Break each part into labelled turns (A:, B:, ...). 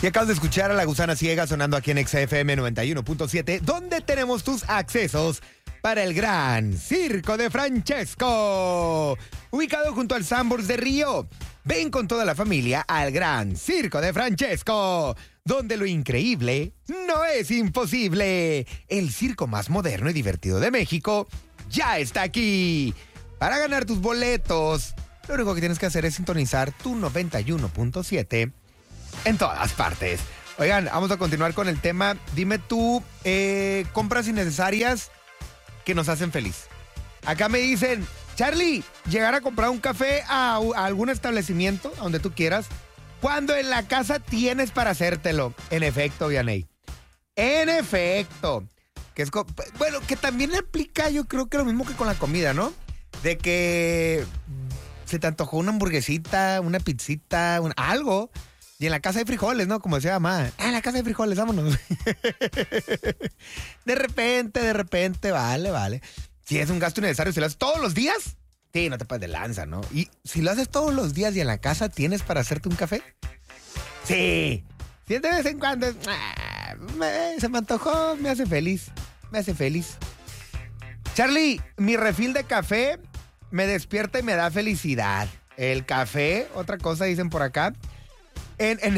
A: Y acabas de escuchar a La Gusana Ciega sonando aquí en XFM 91.7, donde tenemos tus accesos para el Gran Circo de Francesco, ubicado junto al Sanborns de Río. Ven con toda la familia al Gran Circo de Francesco, donde lo increíble no es imposible. El circo más moderno y divertido de México ya está aquí. Para ganar tus boletos, lo único que tienes que hacer es sintonizar tu 91.7 en todas partes. Oigan, vamos a continuar con el tema. Dime tú, compras innecesarias que nos hacen feliz. Acá me dicen, Charlie, llegar a comprar un café a algún establecimiento, a donde tú quieras, cuando en la casa tienes para hacértelo. En efecto, Vianey. En efecto. Que es bueno, que también aplica, yo creo que lo mismo que con la comida, ¿no? De que se te antojó una hamburguesita, una pizzita, algo. Y en la casa hay frijoles, ¿no? Como decía mamá. En la casa hay frijoles, vámonos. De repente, vale. Si es un gasto innecesario, si lo haces todos los días, sí, no te pases de lanza, ¿no? Y si lo haces todos los días y en la casa tienes para hacerte un café, sí. Si es de vez en cuando, se me antojó, me hace feliz. Charlie, mi refil de café me despierta y me da felicidad. El café, otra cosa dicen por acá. En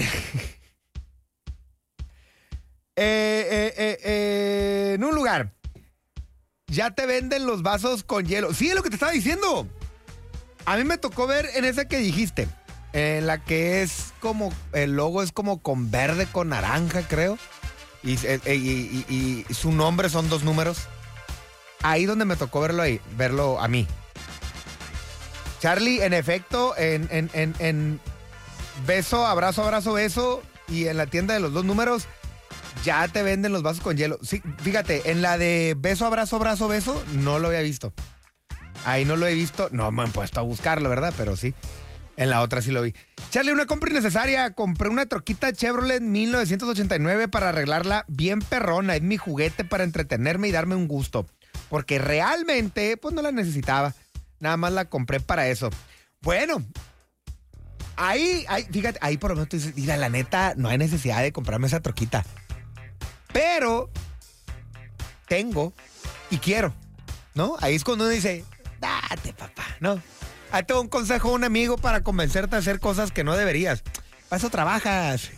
A: un lugar ya te venden los vasos con hielo. Sí, es lo que te estaba diciendo. A mí me tocó ver en esa que dijiste, en la que es como, el logo es como con verde, con naranja, creo. Y su nombre son 2 números. Ahí donde me tocó verlo a mí. Charlie, en efecto, en beso, abrazo, beso, y en la tienda de los 2 números ya te venden los vasos con hielo. Sí, fíjate, en la de beso, abrazo, beso, no lo había visto. Ahí no lo he visto. No me han puesto a buscarlo, ¿verdad? Pero sí. En la otra sí lo vi. Charlie, una compra innecesaria. Compré una troquita Chevrolet 1989 para arreglarla bien perrona. Es mi juguete para entretenerme y darme un gusto. Porque realmente, pues no la necesitaba. Nada más la compré para eso. Bueno, ahí, fíjate, ahí por lo menos tú dices, mira, la neta, no hay necesidad de comprarme esa troquita. Pero tengo y quiero, ¿no? Ahí es cuando uno dice, date, papá, ¿no? Ahí tengo un consejo a un amigo para convencerte a hacer cosas que no deberías. Para eso trabajas.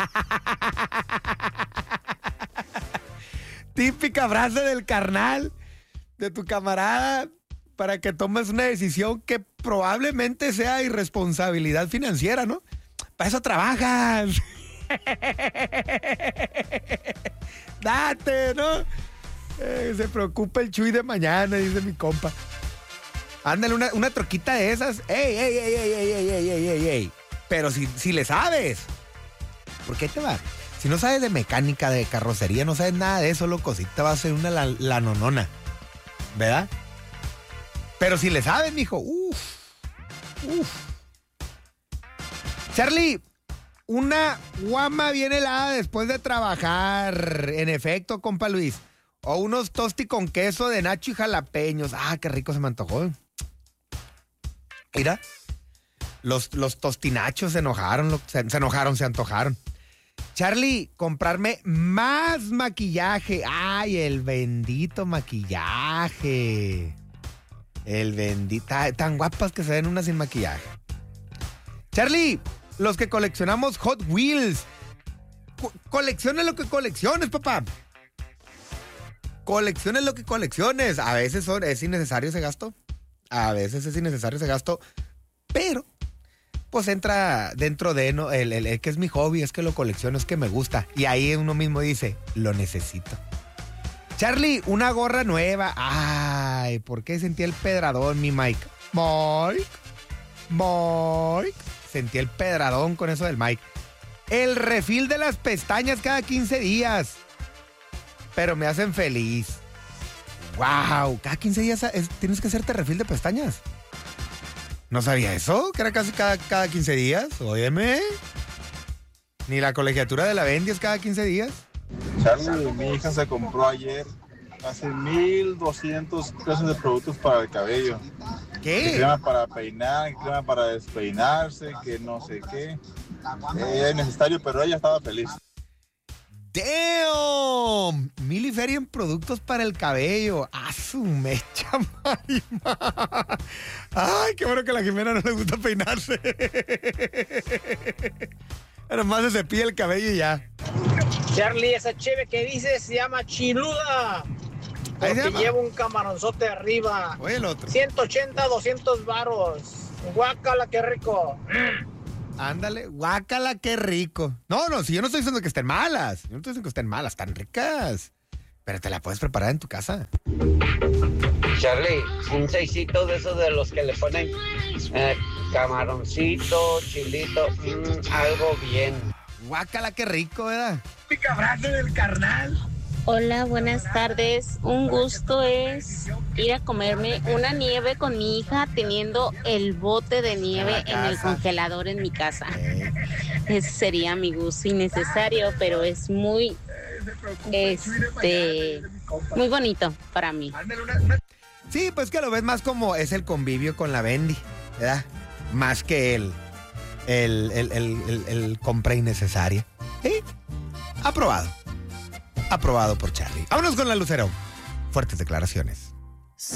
A: Típica frase del carnal, de tu camarada, para que tomes una decisión que probablemente sea irresponsabilidad financiera, ¿no? Para eso trabajas. Date, ¿no? Se preocupa el Chuy de mañana, dice mi compa. Ándale, una troquita de esas. ¡Ey! Pero si le sabes. ¿Por qué te va? Si no sabes de mecánica, de carrocería, no sabes nada de eso, loco, si te va a hacer una la nonona. ¿Verdad? Pero si le sabes, mijo. Uf. Charlie, una guama bien helada después de trabajar. En efecto, compa Luis. O unos tosti con queso de nacho y jalapeños. Ah, qué rico se me antojó. Mira, los tostinachos se antojaron. Charlie, comprarme más maquillaje. Ay, el bendito maquillaje. El bendito. Tan guapas que se ven unas sin maquillaje. Charlie, los que coleccionamos Hot Wheels. Colecciones lo que colecciones, papá. Colecciones lo que colecciones. A veces es innecesario ese gasto. Pero pues entra dentro de, ¿no? el que es mi hobby, es que lo colecciono, es que me gusta. Y ahí uno mismo dice, lo necesito. Charlie, una gorra nueva. Ay, ¿por qué sentí el pedradón, mi Mike? Mike. Sentí el pedradón con eso del Mike. El refil de las pestañas cada 15 días. Pero me hacen feliz. Wow, cada 15 días tienes que hacerte refil de pestañas. ¿No sabía eso? ¿Que era casi cada 15 días? Óyeme. Ni la colegiatura de la Bendy es cada 15 días.
B: Charlie, mi hija se compró ayer casi 1,200 pesos de productos para el cabello.
A: ¿Qué?
B: Que crema para peinar, que crema para despeinarse, que no sé qué. Es necesario, pero ella estaba feliz.
A: ¡Damn! Miliferia en productos para el cabello. ¡A su mecha, Marima! ¡Ay, qué bueno que a la Jimena no le gusta peinarse! Nomás se cepilla el cabello y ya.
C: Charlie, esa cheve que dices se llama chiluda.
A: Ahí se
C: Porque
A: llama.
C: lleva un camaronzote arriba.
A: Oye el otro.
C: 180, 200 varos. Guácala, qué rico.
A: Ándale, guácala, qué rico. No, si yo no estoy diciendo que estén malas. Yo no estoy diciendo que estén malas, están ricas. Pero te la puedes preparar en tu casa.
D: Charlie, un seisito de esos de los que le ponen camaroncito, chilito, algo bien.
A: Guácala, qué rico, ¿verdad?
C: Pica abrazo del carnal.
E: Hola, buenas tardes. Un gusto es ir a comerme una nieve con mi hija teniendo el bote de nieve en el congelador en mi casa. Ese sería mi gusto innecesario, pero es muy, muy bonito para mí.
A: Sí, pues que lo ves más como es el convivio con la Bendy, ¿verdad? Más que el compra innecesaria. ¿Sí? Aprobado. Aprobado por Charlie. Vámonos con la Lucero. Fuertes declaraciones.